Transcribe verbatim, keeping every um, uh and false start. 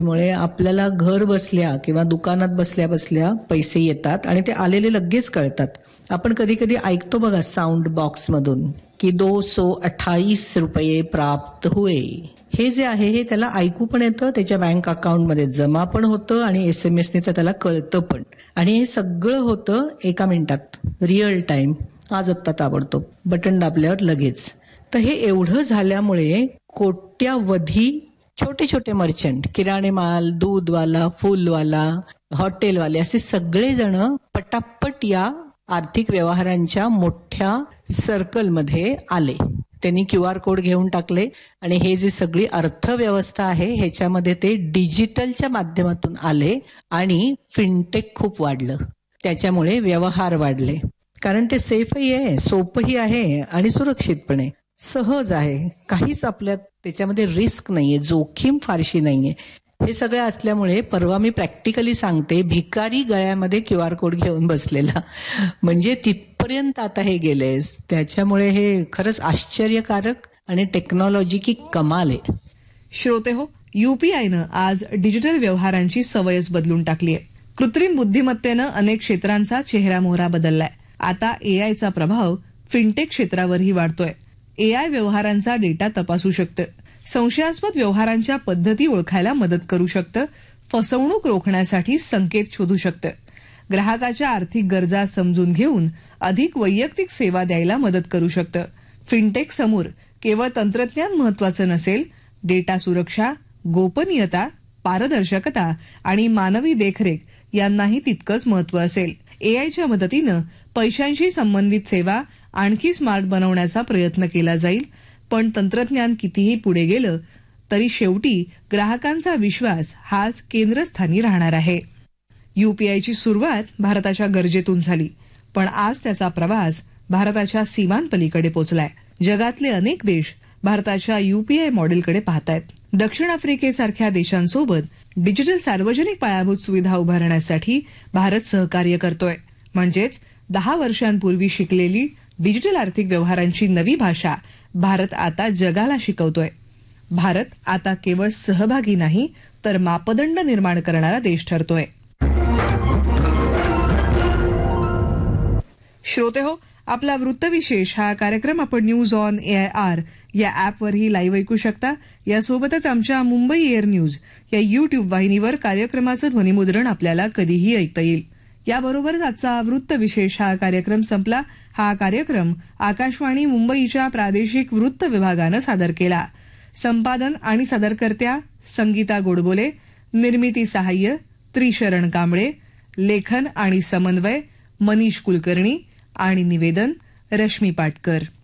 मुळे आपल्याला घर बसल्या किंवा दुकानात बसल्या बसल्या पैसे येतात आणि ते आलेले लगेच कळतात. आपण कधी कधी ऐकतो बघा साऊंड बॉक्स मधून की दो सो अठ्ठाईस रुपये प्राप्त हुए. हे जे आहे हे त्याला ऐकू पण येतं, त्याच्या बँक अकाउंटमध्ये जमा पण होतं आणि एस एम एसने तर त्याला कळतं पण. आणि हे सगळं होतं एका मिनिटात, रिअल टाइम, आज आत्ता ताबडतोब बटन दाबल्यावर लगेच. तर हे एवढं झाल्यामुळे कोट्यावधी छोटे छोटे मर्चंट, किराणे माल, दूधवाला, फुलवाला, हॉटेलवाले असे सगळे जण पटापट या आर्थिक व्यवहारांच्या मोठ्या सर्कलमध्ये आले. त्यांनी क्यू आर कोड घेऊन टाकले आणि हे जे सगळी अर्थव्यवस्था आहे ह्याच्यामध्ये ते डिजिटलच्या माध्यमातून आले आणि फिनटेक खूप वाढलं. त्याच्यामुळे व्यवहार वाढले, कारण ते सेफही आहे, सोपंही आहे आणि सुरक्षित पण आहे, सहज आहे, काहीच आपल्यात त्याच्यामध्ये रिस्क नाहीये, जोखीम फारशी नाहीये. हे सगळं असल्यामुळे परवा मी प्रॅक्टिकली सांगते, भिकारी गळ्यामध्ये क्यू आर कोड घेऊन बसलेला, म्हणजे तिथपर्यंत आता हे गेलेस. त्याच्यामुळे हे खरंच आश्चर्यकारक आणि टेक्नॉलॉजी की कमाल आहे. श्रोते हो, युपीआयनं आज डिजिटल व्यवहारांची सवयच बदलून टाकली आहे. कृत्रिम बुद्धिमत्तेनं अनेक क्षेत्रांचा चेहरा मोहरा बदललाय. आता एआयचा प्रभाव फिनटेक क्षेत्रावरही वाढतोय. एआय व्यवहारांचा डेटा तपासू शकतं, संशयास्पद व्यवहारांच्या पद्धती ओळखायला मदत करू शकतं, फसवणूक रोखण्यासाठी संकेत शोधू शकतं, ग्राहकाच्या आर्थिक गरजा समजून घेऊन अधिक वैयक्तिक सेवा द्यायला मदत करू शकतं. फिनटेक समोर केवळ तंत्रज्ञान महत्वाचं नसेल, डेटा सुरक्षा, गोपनीयता, पारदर्शकता आणि मानवी देखरेख यांनाही तितकंच महत्व असेल. एआयच्या मदतीनं पैशांशी संबंधित सेवा आणखी स्मार्ट बनवण्याचा प्रयत्न केला जाईल, पण तंत्रज्ञान कितीही पुढे गेलं तरी शेवटी ग्राहकांचा विश्वास हाच केंद्रस्थानी राहणार आहे. युपीआयची सुरुवात भारताच्या गरजेतून झाली, पण आज त्याचा प्रवास भारताच्या सीमांपलीकडे पोचलाय. जगातले अनेक देश भारताच्या युपीआय मॉडेलकडे पाहतायत. दक्षिण आफ्रिकेसारख्या देशांसोबत डिजिटल सार्वजनिक पायाभूत सुविधा उभारण्यासाठी भारत सहकार्य करतोय. म्हणजेच दहा वर्षांपूर्वी शिकलेली डिजिटल आर्थिक व्यवहारांची नवी भाषा भारत आता जगाला शिकवतोय. भारत आता केवळ सहभागी नाही तर मापदंड निर्माण करणारा देश ठरतोय. श्रोते हो, आपला वृत्तविशेष हा कार्यक्रम आपण न्यूज ऑन एआय आर या ऍपवरही लाईव्ह ऐकू शकता. यासोबतच आमच्या मुंबई एअर न्यूज या युट्यूब वाहिनीवर कार्यक्रमाचं ध्वनिमुद्रण आपल्याला कधीही ऐकता येईल. याबरोबरच आजचा वृत्तविशेष हा कार्यक्रम संपला. हा कार्यक्रम आकाशवाणी मुंबईच्या प्रादेशिक वृत्त विभागानं सादर केला. संपादन आणि सादरकर्त्या संगीता गोडबोले, निर्मिती सहाय्य त्रिशरण कांबळे, लेखन आणि समन्वय मनीष कुलकर्णी आणि निवेदन रश्मी पाटकर.